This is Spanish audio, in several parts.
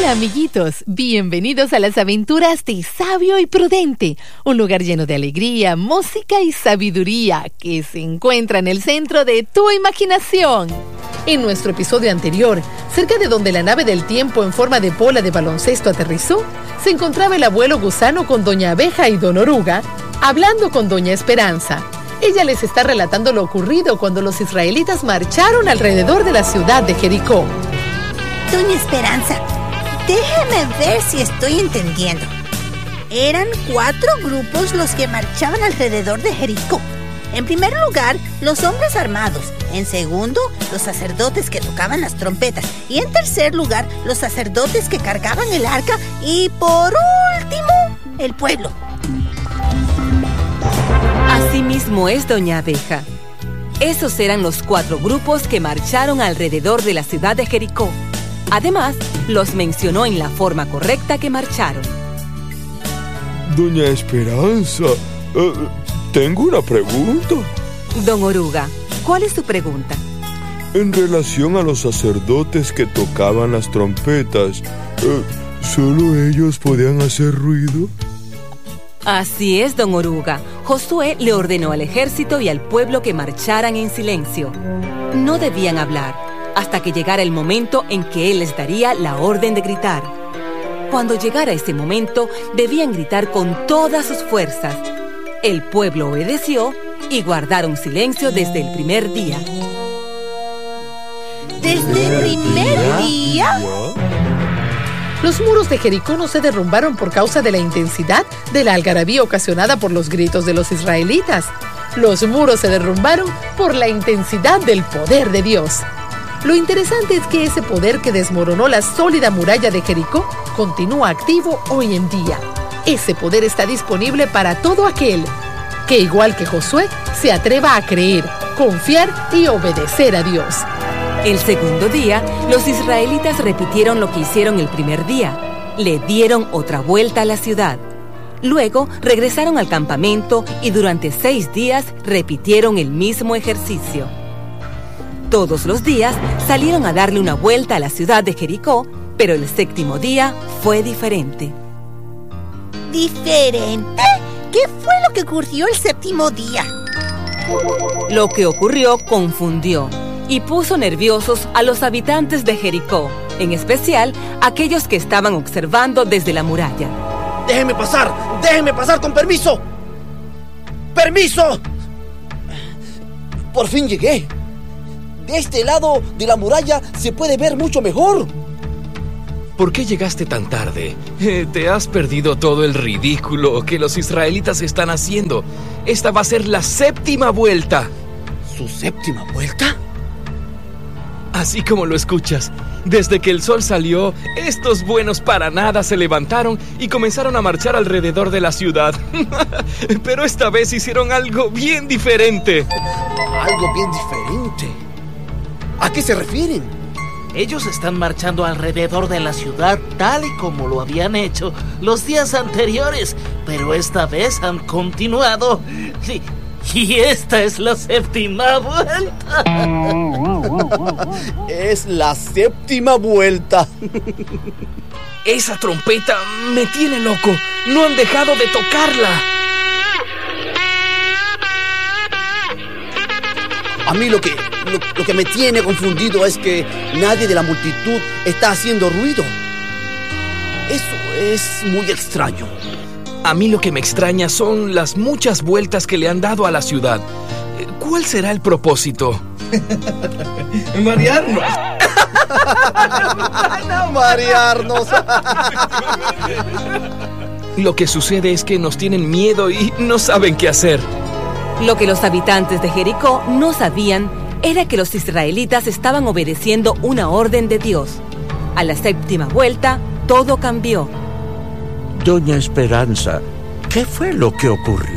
Hola amiguitos, bienvenidos a las aventuras de Sabio y Prudente, un lugar lleno de alegría, música y sabiduría que se encuentra en el centro de tu imaginación. En nuestro episodio anterior, cerca de donde la nave del tiempo en forma de bola de baloncesto aterrizó, se encontraba el abuelo gusano con doña Abeja y don Oruga, hablando con doña Esperanza. Ella les está relatando lo ocurrido cuando los israelitas marcharon alrededor de la ciudad de Jericó. Doña Esperanza, déjeme ver si estoy entendiendo. Eran 4 grupos los que marchaban alrededor de Jericó. En primer lugar, los hombres armados. En segundo, los sacerdotes que tocaban las trompetas. Y en tercer lugar, los sacerdotes que cargaban el arca. Y por último, el pueblo. Así mismo es, doña Abeja. Esos eran los 4 grupos que marcharon alrededor de la ciudad de Jericó. Además, los mencionó en la forma correcta que marcharon. Doña Esperanza, tengo una pregunta. Don Oruga, ¿cuál es su pregunta? En relación a los sacerdotes que tocaban las trompetas, ¿solo ellos podían hacer ruido? Así es, don Oruga. Josué le ordenó al ejército y al pueblo que marcharan en silencio. No debían hablar hasta que llegara el momento en que él les daría la orden de gritar. Cuando llegara ese momento, debían gritar con todas sus fuerzas. El pueblo obedeció y guardaron silencio desde el primer día. ¿Desde el primer día? Los muros de Jericó no se derrumbaron por causa de la intensidad de la algarabía ocasionada por los gritos de los israelitas. Los muros se derrumbaron por la intensidad del poder de Dios. Lo interesante es que ese poder que desmoronó la sólida muralla de Jericó continúa activo hoy en día. Ese poder está disponible para todo aquel que, igual que Josué, se atreva a creer, confiar y obedecer a Dios. El segundo día, los israelitas repitieron lo que hicieron el primer día. Le dieron otra vuelta a la ciudad. Luego regresaron al campamento y durante 6 días repitieron el mismo ejercicio. Todos los días salieron a darle una vuelta a la ciudad de Jericó, pero el 7º día fue diferente. ¿Diferente? ¿Qué fue lo que ocurrió el 7º día? Lo que ocurrió confundió y puso nerviosos a los habitantes de Jericó, en especial aquellos que estaban observando desde la muralla. ¡Déjeme pasar con permiso! ¡Permiso! Por fin llegué. De este lado de la muralla se puede ver mucho mejor. ¿Por qué llegaste tan tarde? Te has perdido todo el ridículo que los israelitas están haciendo. Esta va a ser la 7ª vuelta. ¿Su 7ª vuelta? Así como lo escuchas, desde que el sol salió, estos buenos para nada se levantaron y comenzaron a marchar alrededor de la ciudad. Pero esta vez hicieron algo bien diferente. ¿Algo bien diferente? ¿A qué se refieren? Ellos están marchando alrededor de la ciudad tal y como lo habían hecho los días anteriores, pero esta vez han continuado. Sí, y esta es la 7ª vuelta. Es la 7ª vuelta. Esa trompeta me tiene loco. No han dejado de tocarla. A mí lo que me tiene confundido es que nadie de la multitud está haciendo ruido. Eso es muy extraño. A mí lo que me extraña son las muchas vueltas que le han dado a la ciudad. ¿Cuál será el propósito? Marearnos. No, marearnos. Lo que sucede es que nos tienen miedo y no saben qué hacer. Lo que los habitantes de Jericó no sabían era que los israelitas estaban obedeciendo una orden de Dios. A la 7ª vuelta, todo cambió. Doña Esperanza, ¿qué fue lo que ocurrió?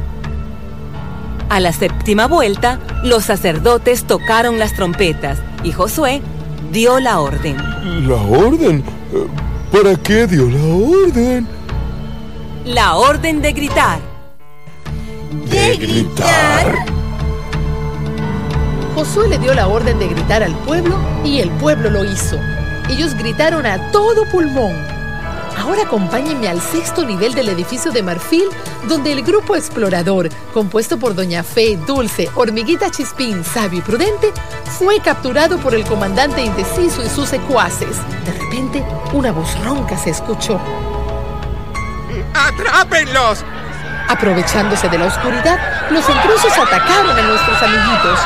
A la 7ª vuelta, los sacerdotes tocaron las trompetas y Josué dio la orden. ¿La orden? ¿Para qué dio la orden? La orden de gritar. ¿De gritar? Josué le dio la orden de gritar al pueblo y el pueblo lo hizo. ellos gritaron a todo pulmón: ahora acompáñenme al 6º nivel del edificio de marfil, donde el grupo explorador, compuesto por Doña Fe, Dulce, Hormiguita Chispín, Sabio y Prudente, fue capturado por el comandante indeciso y sus secuaces. De repente, una voz ronca se escuchó: ¡Atrápenlos! Aprovechándose de la oscuridad, los intrusos atacaron a nuestros amiguitos.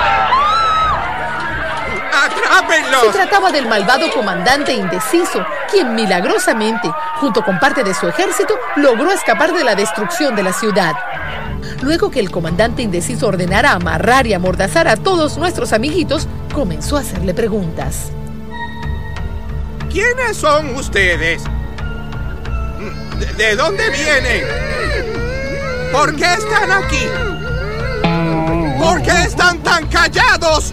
¡Atrápenlos! Se trataba del malvado comandante indeciso, quien milagrosamente, junto con parte de su ejército, logró escapar de la destrucción de la ciudad. Luego que el comandante indeciso ordenara amarrar y amordazar a todos nuestros amiguitos, comenzó a hacerle preguntas. ¿Quiénes son ustedes? ¿De dónde vienen? ¿Por qué están aquí? ¿Por qué están tan callados?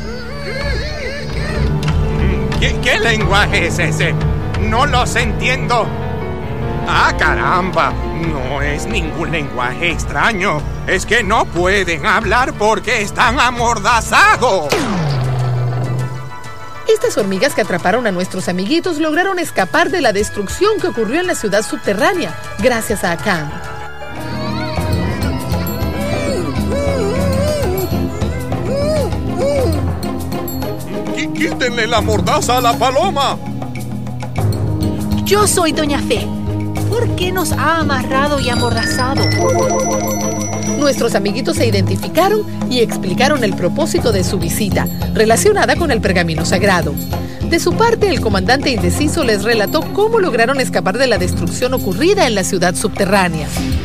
¿Qué lenguaje es ese? No los entiendo. ¡Ah, caramba! No es ningún lenguaje extraño. Es que no pueden hablar porque están amordazados. Estas hormigas que atraparon a nuestros amiguitos lograron escapar de la destrucción que ocurrió en la ciudad subterránea, gracias a Acán. ¡Quítenle la mordaza a la paloma! Yo soy Doña Fe. ¿Por qué nos ha amarrado y amordazado? Nuestros amiguitos se identificaron y explicaron el propósito de su visita, relacionada con el pergamino sagrado. De su parte, el comandante indeciso les relató cómo lograron escapar de la destrucción ocurrida en la ciudad subterránea.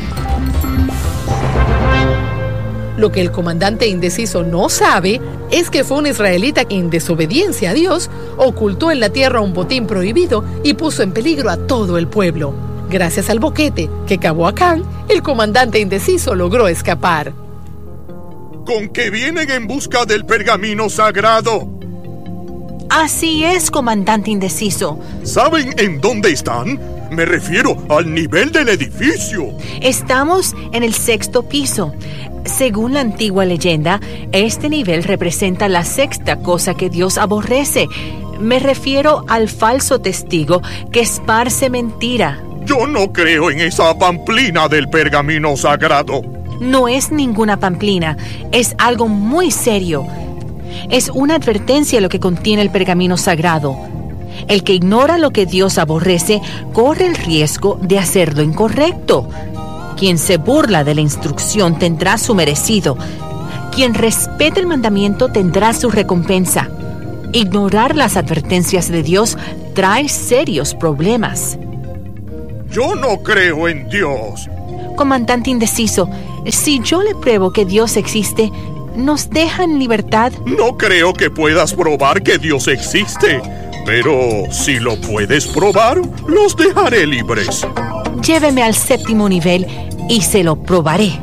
Lo que el comandante indeciso no sabe es que fue un israelita que, en desobediencia a Dios, ocultó en la tierra un botín prohibido y puso en peligro a todo el pueblo. Gracias al boquete que cavó Acán, el comandante indeciso logró escapar. ¿Con qué vienen en busca del pergamino sagrado? Así es, comandante indeciso. ¿Saben en dónde están? Me refiero al nivel del edificio. Estamos en el 6º piso. Según la antigua leyenda, este nivel representa la 6ª cosa que Dios aborrece. Me refiero al falso testigo que esparce mentira. Yo no creo en esa pamplina del pergamino sagrado. No es ninguna pamplina, es algo muy serio. Es una advertencia lo que contiene el pergamino sagrado. El que ignora lo que Dios aborrece corre el riesgo de hacer lo incorrecto. Quien se burla de la instrucción tendrá su merecido. Quien respete el mandamiento tendrá su recompensa. Ignorar las advertencias de Dios trae serios problemas. Yo no creo en Dios. Comandante indeciso, si yo le pruebo que Dios existe, ¿nos deja en libertad? No creo que puedas probar que Dios existe, pero si lo puedes probar, los dejaré libres. Lléveme al 7º nivel y se lo probaré.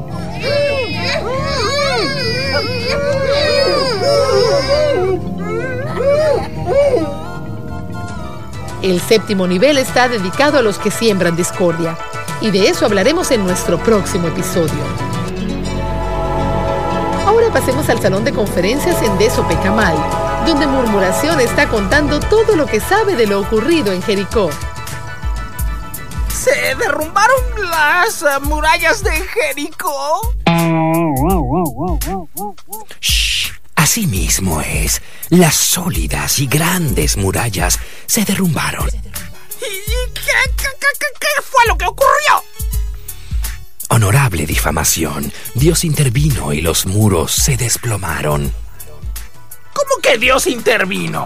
El 7º nivel está dedicado a los que siembran discordia, y de eso hablaremos en nuestro próximo episodio. Ahora pasemos al salón de conferencias en Desopecamal, donde Murmuración está contando todo lo que sabe de lo ocurrido en Jericó. ¿Se derrumbaron las murallas de Jericó? Shh, así mismo es. Las sólidas y grandes murallas se derrumbaron. ¿Y qué fue lo que ocurrió? Honorable difamación. Dios intervino y los muros se desplomaron. ¿Cómo que Dios intervino?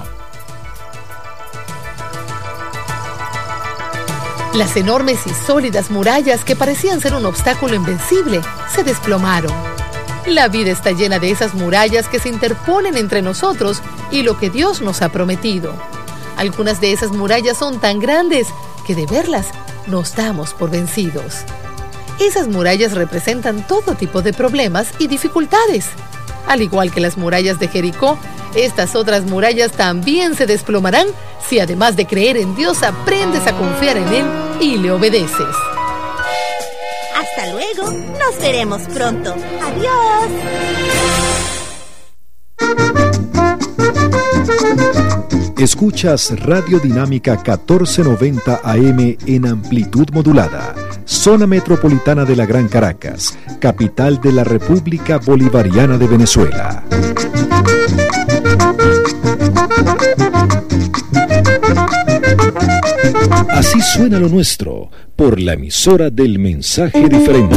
Las enormes y sólidas murallas que parecían ser un obstáculo invencible se desplomaron. La vida está llena de esas murallas que se interponen entre nosotros y lo que Dios nos ha prometido. Algunas de esas murallas son tan grandes que de verlas nos damos por vencidos. Esas murallas representan todo tipo de problemas y dificultades. Al igual que las murallas de Jericó, estas otras murallas también se desplomarán si, además de creer en Dios, aprendes a confiar en Él y le obedeces. Hasta luego, nos veremos pronto. Adiós. Escuchas Radio Dinámica 1490 AM en amplitud modulada, zona metropolitana de la Gran Caracas, capital de la República Bolivariana de Venezuela. Así suena lo nuestro, por la emisora del mensaje diferente.